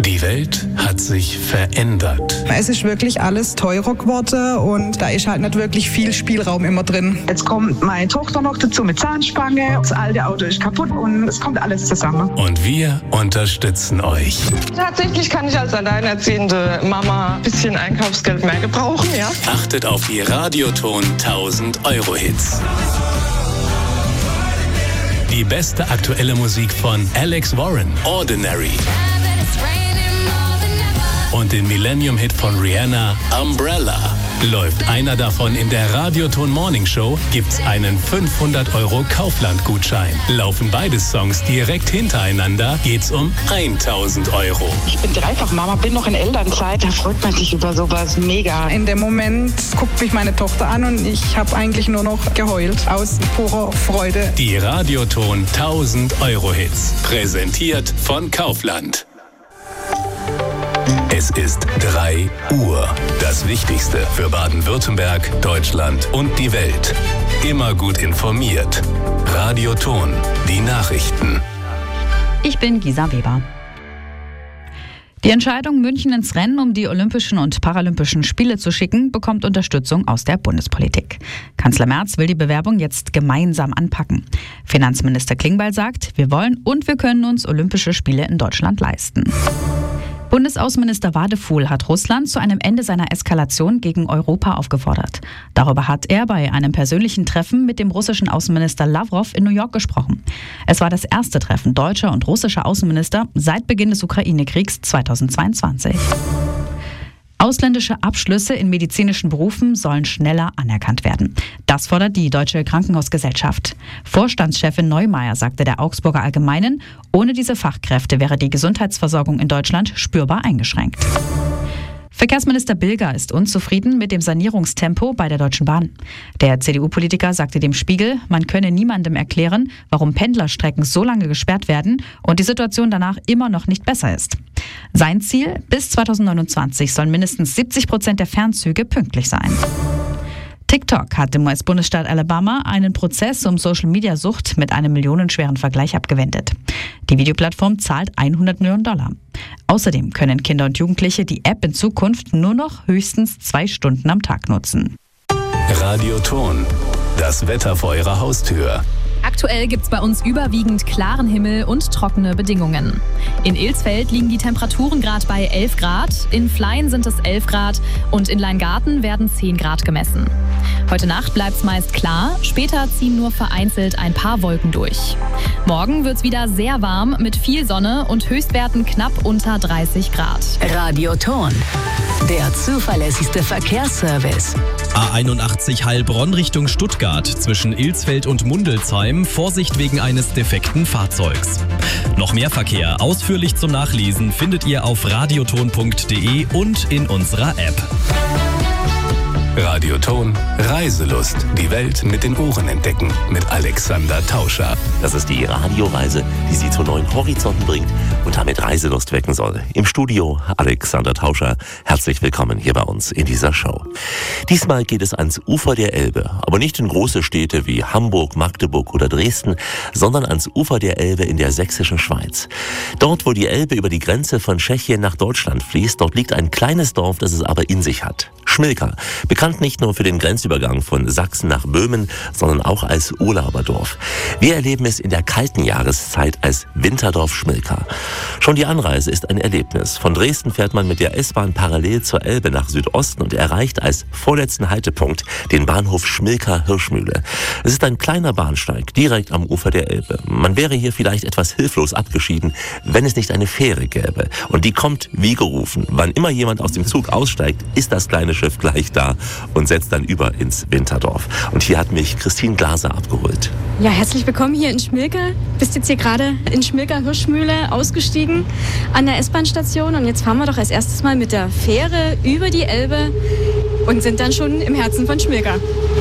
Die Welt hat sich verändert. Es ist wirklich alles teurer geworden und da ist halt nicht wirklich viel Spielraum immer drin. Jetzt kommt meine Tochter noch dazu mit Zahnspange. Das alte Auto ist kaputt und es kommt alles zusammen. Und wir unterstützen euch. Tatsächlich kann ich als alleinerziehende Mama ein bisschen Einkaufsgeld mehr gebrauchen, ja. Achtet auf die Radioton 1000 Euro Hits. Die beste aktuelle Musik von Alex Warren, Ordinary. Und den Millennium-Hit von Rihanna, Umbrella. Läuft einer davon in der Radioton Morning Show, gibt's einen 500 Euro Kaufland-Gutschein. Laufen beide Songs direkt hintereinander, geht's um 1000 Euro. Ich bin dreifach Mama, bin noch in Elternzeit, da freut man sich über sowas mega. In dem Moment guckt mich meine Tochter an und ich habe eigentlich nur noch geheult aus purer Freude. Die Radioton 1000 Euro Hits, präsentiert von Kaufland. Es ist 3 Uhr. Das Wichtigste für Baden-Württemberg, Deutschland und die Welt. Immer gut informiert. Radioton, die Nachrichten. Ich bin Gisa Weber. Die Entscheidung, München ins Rennen um die Olympischen und Paralympischen Spiele zu schicken, bekommt Unterstützung aus der Bundespolitik. Kanzler Merz will die Bewerbung jetzt gemeinsam anpacken. Finanzminister Klingbeil sagt, wir wollen und wir können uns Olympische Spiele in Deutschland leisten. Bundesaußenminister Wadefuhl hat Russland zu einem Ende seiner Eskalation gegen Europa aufgefordert. Darüber hat er bei einem persönlichen Treffen mit dem russischen Außenminister Lavrov in New York gesprochen. Es war das erste Treffen deutscher und russischer Außenminister seit Beginn des Ukraine-Kriegs 2022. Ausländische Abschlüsse in medizinischen Berufen sollen schneller anerkannt werden. Das fordert die Deutsche Krankenhausgesellschaft. Vorstandschefin Neumeier sagte der Augsburger Allgemeinen, ohne diese Fachkräfte wäre die Gesundheitsversorgung in Deutschland spürbar eingeschränkt. Verkehrsminister Bilger ist unzufrieden mit dem Sanierungstempo bei der Deutschen Bahn. Der CDU-Politiker sagte dem Spiegel, man könne niemandem erklären, warum Pendlerstrecken so lange gesperrt werden und die Situation danach immer noch nicht besser ist. Sein Ziel, bis 2029 sollen mindestens 70% der Fernzüge pünktlich sein. TikTok hat im US-Bundesstaat Alabama einen Prozess um Social-Media-Sucht mit einem millionenschweren Vergleich abgewendet. Die Videoplattform zahlt $100 Millionen. Außerdem können Kinder und Jugendliche die App in Zukunft nur noch höchstens 2 Stunden am Tag nutzen. Radioton, das Wetter vor Ihrer Haustür. Aktuell gibt's bei uns überwiegend klaren Himmel und trockene Bedingungen. In Ilsfeld liegen die Temperaturen gerade bei 11 Grad, in Flein sind es 11 Grad und in Leingarten werden 10 Grad gemessen. Heute Nacht bleibt's meist klar, später ziehen nur vereinzelt ein paar Wolken durch. Morgen wird's wieder sehr warm mit viel Sonne und Höchstwerten knapp unter 30 Grad. Radioton, der zuverlässigste Verkehrsservice. A81 Heilbronn Richtung Stuttgart zwischen Ilsfeld und Mundelsheim. Vorsicht wegen eines defekten Fahrzeugs. Noch mehr Verkehr ausführlich zum Nachlesen findet ihr auf radioton.de und in unserer App. Radioton, Reiselust. Die Welt mit den Ohren entdecken. Mit Alexander Tauscher. Das ist die Radioreise, die Sie zu neuen Horizonten bringt und damit Reiselust wecken soll. Im Studio Alexander Tauscher. Herzlich willkommen hier bei uns in dieser Show. Diesmal geht es ans Ufer der Elbe. Aber nicht in große Städte wie Hamburg, Magdeburg oder Dresden, sondern ans Ufer der Elbe in der sächsischen Schweiz. Dort, wo die Elbe über die Grenze von Tschechien nach Deutschland fließt, dort liegt ein kleines Dorf, das es aber in sich hat. Schmilka. Bekannt nicht nur für den Grenzübergang von Sachsen nach Böhmen, sondern auch als Urlauberdorf. Wir erleben es in der kalten Jahreszeit als Winterdorf Schmilka. Schon die Anreise ist ein Erlebnis. Von Dresden fährt man mit der S-Bahn parallel zur Elbe nach Südosten und erreicht als vorletzten Haltepunkt den Bahnhof Schmilka-Hirschmühle. Es ist ein kleiner Bahnsteig direkt am Ufer der Elbe. Man wäre hier vielleicht etwas hilflos abgeschieden, wenn es nicht eine Fähre gäbe. Und die kommt wie gerufen. Wann immer jemand aus dem Zug aussteigt, ist das kleine Schiff gleich da und setzt dann über ins Winterdorf. Und hier hat mich Christine Glaser abgeholt. Ja, herzlich willkommen hier in Schmilka. Bist jetzt hier gerade in Schmilka-Hirschmühle ausgestiegen an der S-Bahn-Station und jetzt fahren wir doch als erstes mal mit der Fähre über die Elbe und sind dann schon im Herzen von Schmilka.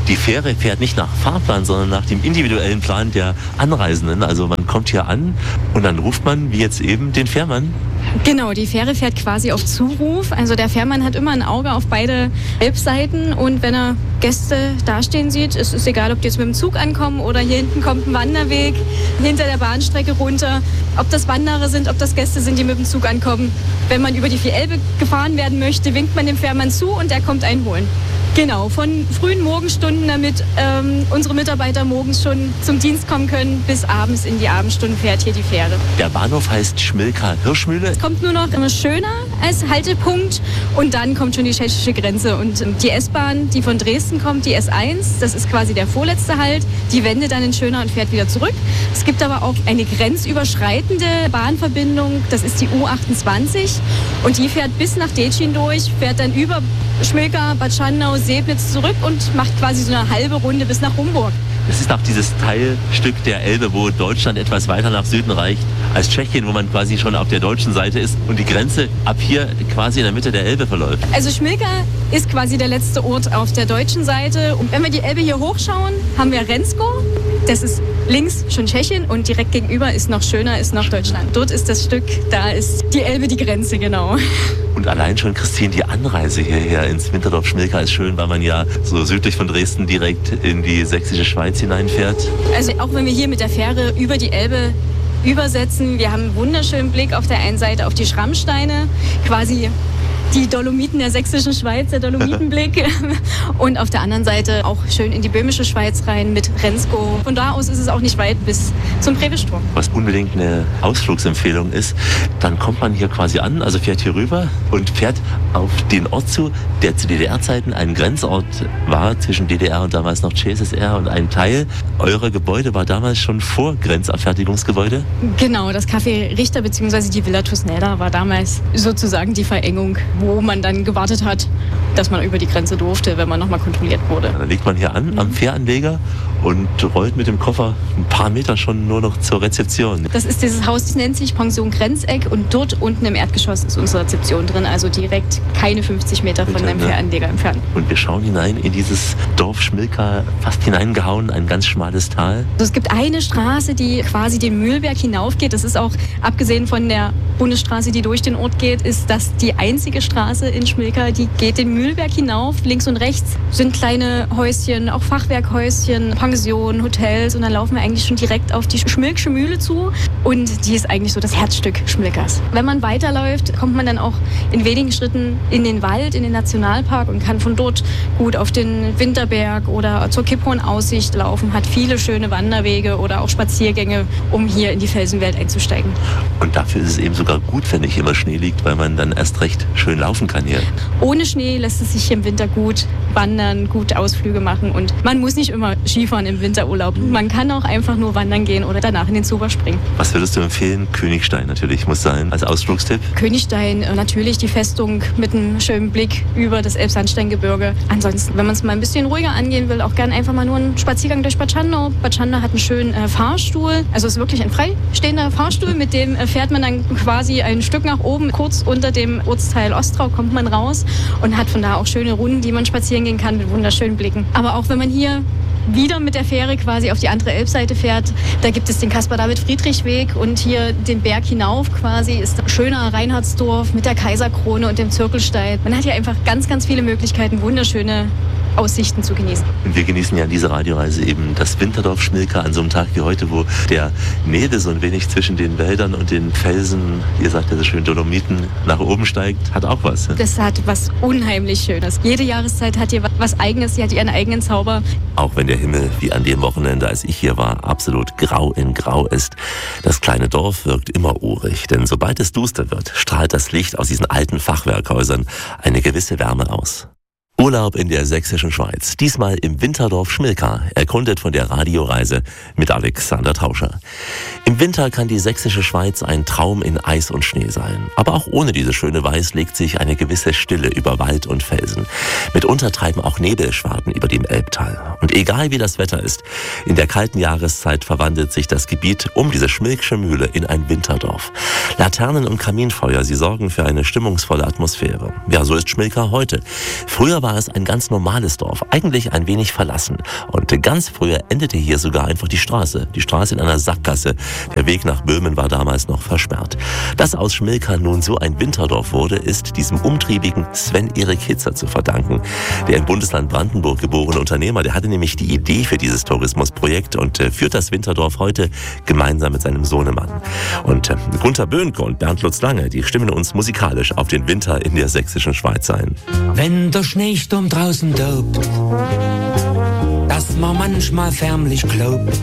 Die Fähre fährt nicht nach Fahrplan, sondern nach dem individuellen Plan der Anreisenden. Also man kommt hier an und dann ruft man, wie jetzt eben, den Fährmann. Genau, die Fähre fährt quasi auf Zuruf. Also der Fährmann hat immer ein Auge auf beide Elbseiten und wenn er Gäste dastehen sieht, es ist egal, ob die jetzt mit dem Zug ankommen oder hier hinten kommt ein Wanderweg hinter der Bahnstrecke runter, ob das Wanderer sind, ob das Gäste sind, die mit dem Zug ankommen. Wenn man über die Elbe gefahren werden möchte, winkt man dem Fährmann zu und der kommt einen holen. Genau, von frühen Morgenstunden, damit unsere Mitarbeiter morgens schon zum Dienst kommen können, bis abends in die Abendstunden fährt hier die Fähre. Der Bahnhof heißt Schmilka-Hirschmühle. Es kommt nur noch Schöner als Haltepunkt und dann kommt schon die tschechische Grenze. Und die S-Bahn, die von Dresden kommt, die S1, das ist quasi der vorletzte Halt, die wendet dann in Schöner und fährt wieder zurück. Es gibt aber auch eine grenzüberschreitende Bahnverbindung, das ist die U28 und die fährt bis nach Decin durch, fährt dann über Schmilka, Bad Schandau, Sebnitz zurück und macht quasi so eine halbe Runde bis nach Rumburg. Das ist auch dieses Teilstück der Elbe, wo Deutschland etwas weiter nach Süden reicht als Tschechien, wo man quasi schon auf der deutschen Seite ist und die Grenze ab hier quasi in der Mitte der Elbe verläuft. Also Schmilka ist quasi der letzte Ort auf der deutschen Seite. Und wenn wir die Elbe hier hochschauen, haben wir Rensko. Das ist links schon Tschechien und direkt gegenüber ist noch Schöner, ist noch Deutschland. Dort ist das Stück, da ist die Elbe die Grenze, genau. Und allein schon, Christine, die Anreise hierher ins Winterdorf Schmilka ist schön, weil man ja so südlich von Dresden direkt in die sächsische Schweiz hineinfährt. Also auch wenn wir hier mit der Fähre über die Elbe übersetzen, wir haben einen wunderschönen Blick auf der einen Seite auf die Schrammsteine, quasi die Dolomiten der sächsischen Schweiz, der Dolomitenblick. Und auf der anderen Seite auch schön in die böhmische Schweiz rein mit Rensko. Von da aus ist es auch nicht weit bis zum Prevestrom. Was unbedingt eine Ausflugsempfehlung ist, dann kommt man hier quasi an, also fährt hier rüber und fährt auf den Ort zu, der zu DDR-Zeiten ein Grenzort war zwischen DDR und damals noch CSSR und ein Teil eurer Gebäude war damals schon vor Grenzabfertigungsgebäude? Genau, das Café Richter bzw. die Villa Tusnelda war damals sozusagen die Verengung, wo man dann gewartet hat, dass man über die Grenze durfte, wenn man nochmal kontrolliert wurde. Dann legt man hier an, am Fähranleger und rollt mit dem Koffer ein paar Meter schon nur noch zur Rezeption. Das ist dieses Haus, das nennt sich Pension Grenzeck und dort unten im Erdgeschoss ist unsere Rezeption drin, also direkt keine 50 Meter von dem Fähranleger entfernt. Und wir schauen hinein in dieses Dorf Schmilka, fast hineingehauen, ein ganz schmales Tal. Also es gibt eine Straße, die quasi den Mühlberg hinaufgeht. Das ist auch, abgesehen von der Bundesstraße, die durch den Ort geht, ist das die einzige Straße in Schmilka, die geht den Mühlberg hinauf. Links und rechts sind kleine Häuschen, auch Fachwerkhäuschen, Pensionen, Hotels und dann laufen wir eigentlich schon direkt auf die Schmilksche Mühle zu und die ist eigentlich so das Herzstück Schmilkas. Wenn man weiterläuft, kommt man dann auch in wenigen Schritten in den Wald, in den Nationalpark und kann von dort gut auf den Winterberg oder zur Kipphorn-Aussicht laufen, hat viele schöne Wanderwege oder auch Spaziergänge, um hier in die Felsenwelt einzusteigen. Und dafür ist es eben sogar gut, wenn nicht immer Schnee liegt, weil man dann erst recht schön laufen kann hier. Ohne Schnee lässt es sich im Winter gut wandern, gut Ausflüge machen und man muss nicht immer Skifahren im Winterurlaub. Man kann auch einfach nur wandern gehen oder danach in den Zuber springen. Was würdest du empfehlen? Königstein natürlich muss sein als Ausflugstipp. Königstein, natürlich die Festung mit einem schönen Blick über das Elbsandsteingebirge. Ansonsten, wenn man es mal ein bisschen ruhiger angehen will, auch gerne einfach mal nur einen Spaziergang durch Bad Schandau. Bad Schandau hat einen schönen Fahrstuhl. Also es ist wirklich ein freistehender Fahrstuhl, mit dem fährt man dann quasi ein Stück nach oben. Kurz unter dem Ortsteil Ostrau kommt man raus und hat von da auch schöne Runden, die man spazieren gehen kann mit wunderschönen Blicken. Aber auch wenn man hier wieder mit der Fähre quasi auf die andere Elbseite fährt. Da gibt es den Caspar-David-Friedrich-Weg und hier den Berg hinauf quasi ist ein schöner Reinhardsdorf mit der Kaiserkrone und dem Zirkelstein. Man hat hier einfach ganz, ganz viele Möglichkeiten, wunderschöne Aussichten zu genießen. Und wir genießen ja an dieser Radioreise eben das Winterdorf Schmilka an so einem Tag wie heute, wo der Nebel so ein wenig zwischen den Wäldern und den Felsen, ihr sagt ja so schön Dolomiten, nach oben steigt, hat auch was. Das hat was unheimlich Schönes. Jede Jahreszeit hat hier was Eigenes, sie hat ihren eigenen Zauber. Auch wenn der Himmel, wie an dem Wochenende, als ich hier war, absolut grau in grau ist, das kleine Dorf wirkt immer urig, denn sobald es duster wird, strahlt das Licht aus diesen alten Fachwerkhäusern eine gewisse Wärme aus. Urlaub in der sächsischen Schweiz, diesmal im Winterdorf Schmilka, erkundet von der Radioreise mit Alexander Tauscher. Im Winter kann die sächsische Schweiz ein Traum in Eis und Schnee sein. Aber auch ohne diese schöne Weiß legt sich eine gewisse Stille über Wald und Felsen. Mitunter treiben auch Nebelschwaden über dem Elbtal. Und egal wie das Wetter ist, in der kalten Jahreszeit verwandelt sich das Gebiet um diese Schmilksche Mühle in ein Winterdorf. Laternen und Kaminfeuer, sie sorgen für eine stimmungsvolle Atmosphäre. Ja, so ist Schmilka heute. Früher war war es ein ganz normales Dorf, eigentlich ein wenig verlassen. Und ganz früher endete hier sogar einfach die Straße in einer Sackgasse. Der Weg nach Böhmen war damals noch versperrt. Dass aus Schmilka nun so ein Winterdorf wurde, ist diesem umtriebigen Sven-Erik Hitzer zu verdanken. Der im Bundesland Brandenburg geborene Unternehmer, der hatte nämlich die Idee für dieses Tourismusprojekt und führt das Winterdorf heute gemeinsam mit seinem Sohnemann. Und Gunter Böhnke und Bernd Lutz Lange, die stimmen uns musikalisch auf den Winter in der sächsischen Schweiz ein. Wenn der Schneesturm draußen tobt, dass man manchmal förmlich glaubt,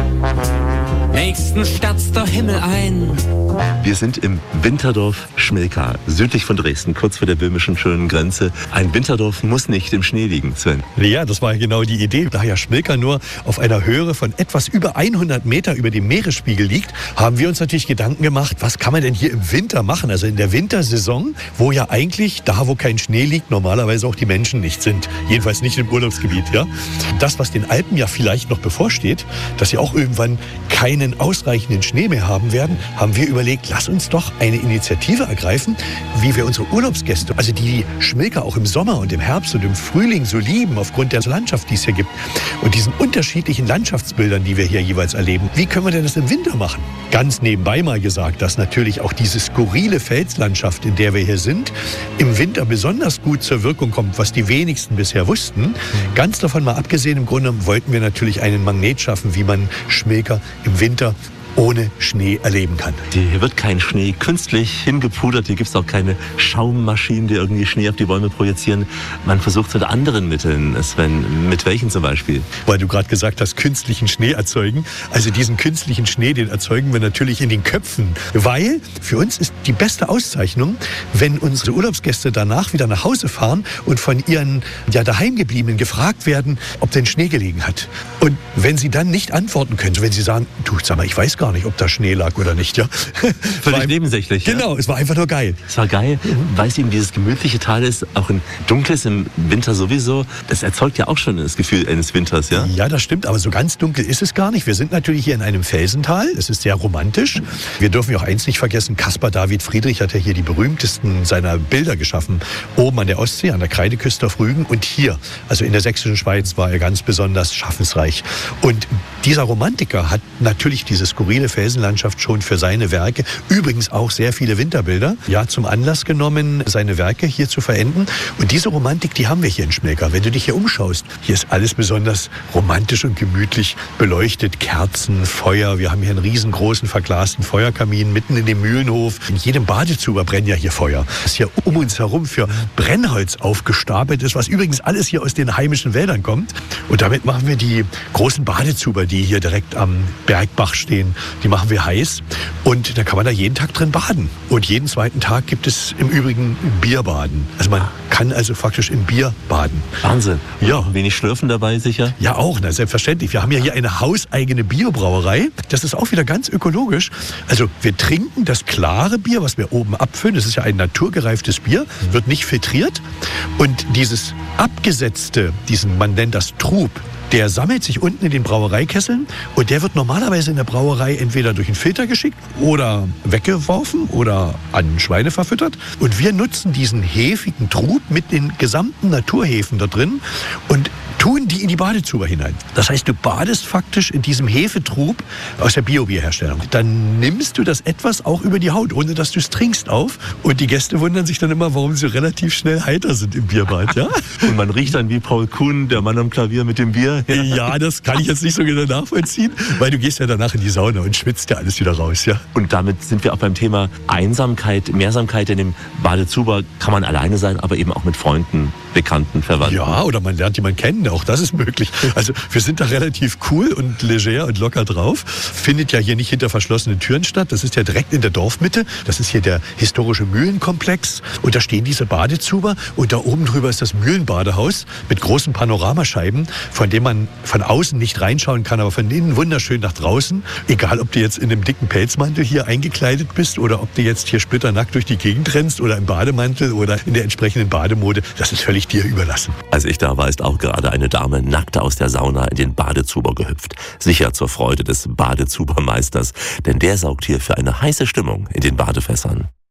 nächsten stürzt der Himmel ein. Wir sind im Winterdorf Schmilka, südlich von Dresden, kurz vor der böhmischen schönen Grenze. Ein Winterdorf muss nicht im Schnee liegen, Sven. Ja, das war genau die Idee. Da ja Schmilka nur auf einer Höhe von etwas über 100 Meter über dem Meeresspiegel liegt, haben wir uns natürlich Gedanken gemacht, was kann man denn hier im Winter machen? Also in der Wintersaison, wo ja eigentlich, da wo kein Schnee liegt, normalerweise auch die Menschen nicht sind. Jedenfalls nicht im Urlaubsgebiet, ja. Das, was den Alpen ja vielleicht noch bevorsteht, dass sie auch irgendwann keinen ausreichenden Schnee mehr haben werden, haben wir überlegt, lass uns doch eine Initiative ergreifen, wie wir unsere Urlaubsgäste, also die Schmilka auch im Sommer und im Herbst und im Frühling so lieben, aufgrund der Landschaft, die es hier gibt und diesen unterschiedlichen Landschaftsbildern, die wir hier jeweils erleben. Wie können wir denn das im Winter machen? Ganz nebenbei mal gesagt, dass natürlich auch diese skurrile Felslandschaft, in der wir hier sind, im Winter besonders gut zur Wirkung kommt, was die wenigsten bisher wussten. Ganz davon mal abgesehen, im Grunde wollten wir natürlich einen Magnet schaffen, wie man Schmilka im Winter ohne Schnee erleben kann. Hier wird kein Schnee künstlich hingepudert, hier gibt es auch keine Schaummaschinen, die irgendwie Schnee auf die Bäume projizieren. Man versucht es mit anderen Mitteln. Sven, mit welchen zum Beispiel? Weil du gerade gesagt hast, künstlichen Schnee erzeugen. Also diesen künstlichen Schnee, den erzeugen wir natürlich in den Köpfen. Weil für uns ist die beste Auszeichnung, wenn unsere Urlaubsgäste danach wieder nach Hause fahren und von ihren Daheimgebliebenen gefragt werden, ob denn Schnee gelegen hat. Und wenn sie dann nicht antworten können, so wenn sie sagen, du, sag mal, ich weiß gar nicht, ob da Schnee lag oder nicht. Ja. Völlig nebensächlich. Genau, es war einfach nur geil. Es war geil, weil es eben dieses gemütliche Tal ist, auch in Dunkles im Winter sowieso. Das erzeugt ja auch schon das Gefühl eines Winters, ja? Ja, das stimmt, aber so ganz dunkel ist es gar nicht. Wir sind natürlich hier in einem Felsental. Es ist sehr romantisch. Wir dürfen ja auch eins nicht vergessen, Caspar David Friedrich hat ja hier die berühmtesten seiner Bilder geschaffen. Oben an der Ostsee, an der Kreideküste auf Rügen und hier, also in der sächsischen Schweiz, war er ganz besonders schaffensreich. Und dieser Romantiker hat natürlich diese skurrile Felsenlandschaft schon für seine Werke, übrigens auch sehr viele Winterbilder, zum Anlass genommen, seine Werke hier zu verenden. Und diese Romantik, die haben wir hier in Schmilka. Wenn du dich hier umschaust, hier ist alles besonders romantisch und gemütlich beleuchtet. Kerzen, Feuer. Wir haben hier einen riesengroßen verglasten Feuerkamin mitten in dem Mühlenhof. In jedem Badezuber brennen ja hier Feuer. Das hier um uns herum für Brennholz aufgestapelt ist, was übrigens alles hier aus den heimischen Wäldern kommt. Und damit machen wir die großen Badezuber, die hier direkt am Bergbach stehen, die machen wir heiß. Und da kann man da jeden Tag drin baden. Und jeden zweiten Tag gibt es im Übrigen Bierbaden. Also man kann also faktisch im Bier baden. Wahnsinn. Ja. Wenig Schlürfen dabei sicher? Ja auch, selbstverständlich. Wir haben ja hier eine hauseigene Biobrauerei. Das ist auch wieder ganz ökologisch. Also wir trinken das klare Bier, was wir oben abfüllen. Das ist ja ein naturgereiftes Bier, wird nicht filtriert. Und dieses abgesetzte, man nennt das Trub, der sammelt sich unten in den Brauereikesseln und der wird normalerweise in der Brauerei entweder durch einen Filter geschickt oder weggeworfen oder an Schweine verfüttert. Und wir nutzen diesen hefigen Trub mit den gesamten Naturhefen da drin und tun die in die Badezuber hinein. Das heißt, du badest faktisch in diesem Hefetrub aus der Biobierherstellung. Dann nimmst du das etwas auch über die Haut, ohne dass du es trinkst, auf. Und die Gäste wundern sich dann immer, warum sie relativ schnell heiter sind im Bierbad. Ja? Und man riecht dann wie Paul Kuhn, der Mann am Klavier mit dem Bier. Ja, das kann ich jetzt nicht so genau nachvollziehen, weil du gehst ja danach in die Sauna und schwitzt ja alles wieder raus. Ja? Und damit sind wir auch beim Thema Einsamkeit, Mehrsamkeit. In dem Badezuber kann man alleine sein, aber eben auch mit Freunden, Bekannten, Verwandten. Ja, oder man lernt jemanden kennen, auch das ist möglich. Also wir sind da relativ cool und leger und locker drauf. Findet ja hier nicht hinter verschlossenen Türen statt. Das ist ja direkt in der Dorfmitte. Das ist hier der historische Mühlenkomplex. Und da stehen diese Badezuber. Und da oben drüber ist das Mühlenbadehaus mit großen Panoramascheiben, von dem man von außen nicht reinschauen kann, aber von innen wunderschön nach draußen. Egal, ob du jetzt in einem dicken Pelzmantel hier eingekleidet bist oder ob du jetzt hier splitternackt durch die Gegend rennst oder im Bademantel oder in der entsprechenden Bademode. Das ist völlig dir überlassen. Als ich da war, ist auch gerade eine Dame nackt aus der Sauna in den Badezuber gehüpft. Sicher zur Freude des Badezubermeisters, denn der saugt hier für eine heiße Stimmung in den Badefässern.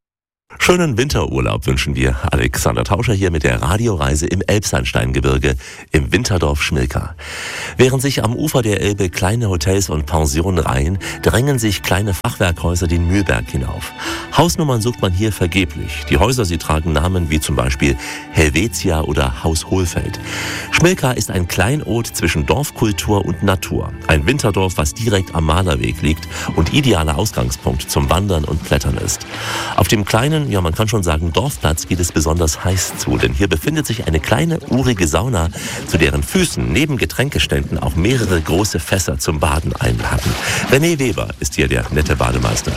Schönen Winterurlaub wünschen wir. Alexander Tauscher hier mit der Radioreise im Elbsandsteingebirge im Winterdorf Schmilka. Während sich am Ufer der Elbe kleine Hotels und Pensionen reihen, drängen sich kleine Fachwerkhäuser den Mühlberg hinauf. Hausnummern sucht man hier vergeblich. Die Häuser, sie tragen Namen wie zum Beispiel Helvetia oder Haus Hohlfeld. Schmilka ist ein Kleinod zwischen Dorfkultur und Natur. Ein Winterdorf, was direkt am Malerweg liegt und idealer Ausgangspunkt zum Wandern und Klettern ist. Auf dem kleinen, ja man kann schon sagen, Dorfplatz geht es besonders heiß zu, denn hier befindet sich eine kleine, urige Sauna, zu deren Füßen neben Getränkeständen auch mehrere große Fässer zum Baden einladen. René Weber ist hier der nette Bademeister.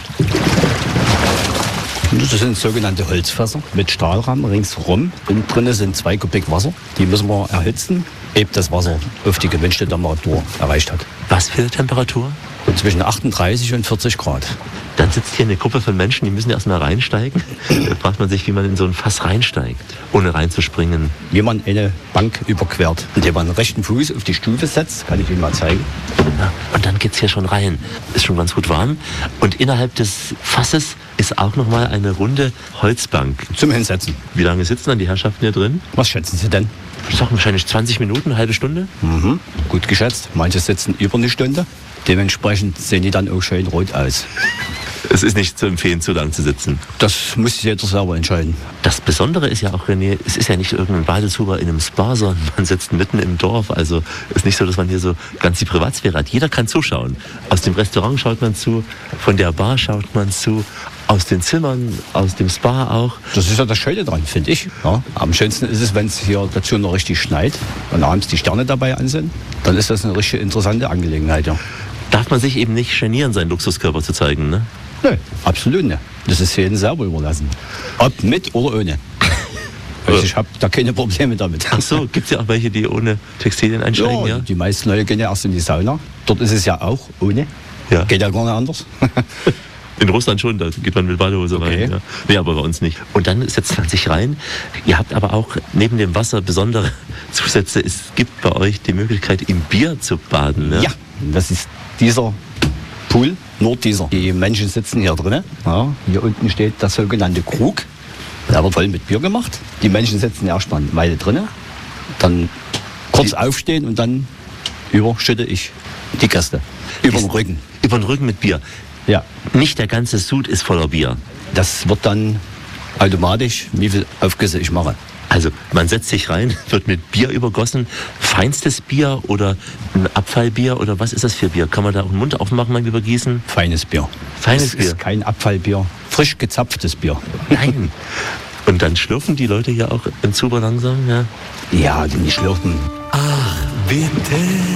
Das sind sogenannte Holzfässer mit Stahlrahmen ringsherum. Und drinnen sind 2 Kubik Wasser. Die müssen wir erhitzen, ehe das Wasser auf die gewünschte Temperatur erreicht hat. Was für eine Temperatur? Zwischen 38 und 40 Grad. Dann sitzt hier eine Gruppe von Menschen, die müssen erst mal reinsteigen. Da fragt man sich, wie man in so ein Fass reinsteigt, ohne reinzuspringen. Wie man eine Bank überquert, indem man den rechten Fuß auf die Stufe setzt, kann ich Ihnen mal zeigen. Ja, und dann geht's hier schon rein. Ist schon ganz gut warm. Und innerhalb des Fasses ist auch noch mal eine runde Holzbank. Zum Hinsetzen. Wie lange sitzen dann die Herrschaften hier drin? Was schätzen Sie denn? Ich sag wahrscheinlich 20 Minuten, eine halbe Stunde. Mhm. Gut geschätzt. Manche sitzen über eine Stunde. Dementsprechend sehen die dann auch schön rot aus. Es ist nicht zu empfehlen, zu lang zu sitzen. Das muss jeder selber entscheiden. Das Besondere ist ja auch, René, es ist ja nicht irgendein Badezuber in einem Spa, sondern man sitzt mitten im Dorf. Also es ist nicht so, dass man hier so ganz die Privatsphäre hat. Jeder kann zuschauen. Aus dem Restaurant schaut man zu, von der Bar schaut man zu, aus den Zimmern, aus dem Spa auch. Das ist ja das Schöne dran, finde ich. Ja, am schönsten ist es, wenn es hier dazu noch richtig schneit und abends die Sterne dabei an sind. Dann ist das eine richtig interessante Angelegenheit, ja. Darf man sich eben nicht genieren, seinen Luxuskörper zu zeigen, ne? Nö, absolut nicht. Das ist jedem selber überlassen. Ob mit oder ohne. Also ich habe da keine Probleme damit. Ach so, gibt es ja auch welche, die ohne Textilien einsteigen, ja? Die meisten Leute gehen ja erst in die Sauna. Dort ist es ja auch ohne. Ja. Geht ja gar nicht anders. In Russland schon, da geht man mit Badehose rein. Ja. Nee, aber bei uns nicht. Und dann setzt man sich rein. Ihr habt aber auch neben dem Wasser besondere Zusätze. Es gibt bei euch die Möglichkeit, im Bier zu baden. Ne? Ja, das ist dieser Pool, nur dieser. Die Menschen sitzen hier drin. Ja, hier unten steht der sogenannte Krug. Der wird voll mit Bier gemacht. Die Menschen sitzen erst mal eine Weile drin, dann kurz aufstehen und dann überschütte ich die Gäste. Über den Rücken. Über den Rücken mit Bier? Ja. Nicht der ganze Sud ist voller Bier? Das wird dann automatisch, wie viel Aufgüsse ich mache. Also man setzt sich rein, wird mit Bier übergossen. Feinstes Bier oder ein Abfallbier oder was ist das für Bier? Kann man da auch den Mund aufmachen, mal übergießen? Feines Bier. Feines Bier? Das ist kein Abfallbier. Frisch gezapftes Bier. Nein. Und dann schlürfen die Leute hier auch im Zuber langsam, ja? Ja, die schlürfen. Ach, bitte.